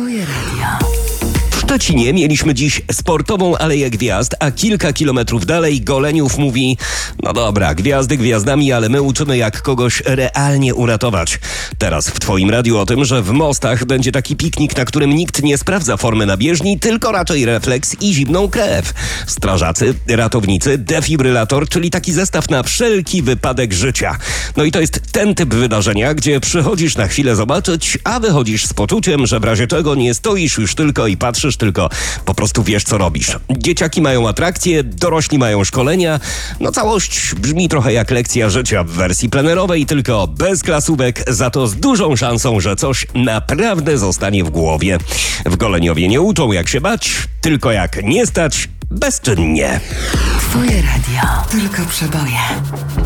Twoje radio. W Szczecinie mieliśmy dziś sportową Aleję Gwiazd, a kilka kilometrów dalej Goleniów mówi: no dobra, gwiazdy gwiazdami, ale my uczymy, jak kogoś realnie uratować. Teraz w Twoim radiu o tym, że w Mostach będzie taki piknik, na którym nikt nie sprawdza formy na bieżni, tylko raczej refleks i zimną krew. Strażacy, ratownicy, defibrylator, czyli taki zestaw na wszelki wypadek życia. No i to jest ten typ wydarzenia, gdzie przychodzisz na chwilę zobaczyć, a wychodzisz z poczuciem, że w razie czego nie stoisz już tylko i patrzysz, tylko po prostu wiesz, co robisz. Dzieciaki mają atrakcje, dorośli mają szkolenia. No całość brzmi trochę jak lekcja życia w wersji plenerowej, tylko bez klasówek, za to z dużą szansą, że coś naprawdę zostanie w głowie. W Goleniowie nie uczą, jak się bać, tylko jak nie stać bezczynnie. Twoje radio. Tylko przeboje.